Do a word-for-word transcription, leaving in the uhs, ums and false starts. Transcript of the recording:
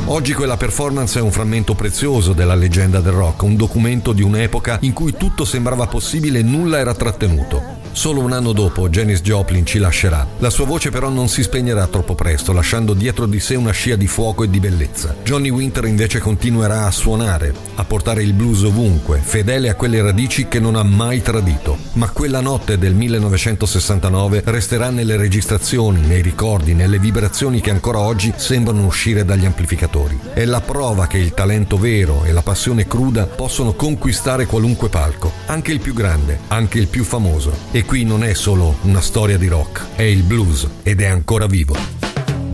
Oggi quella performance è un frammento prezioso della leggenda del rock, un documento di un'epoca in cui tutto sembrava possibile e nulla era trattenuto. Solo un anno dopo Janis Joplin ci lascerà. La sua voce però non si spegnerà troppo presto, lasciando dietro di sé una scia di fuoco e di bellezza. Johnny Winter invece continuerà a suonare, a portare il blues ovunque, fedele a quelle radici che non ha mai tradito. Ma quella notte del millenovecentosessantanove resterà nelle registrazioni, nei ricordi, nelle vibrazioni che ancora oggi sembrano uscire dagli amplificatori. È la prova che il talento vero e la passione cruda possono conquistare qualunque palco, anche il più grande, anche il più famoso. E qui non è solo una storia di rock, è il blues ed è ancora vivo.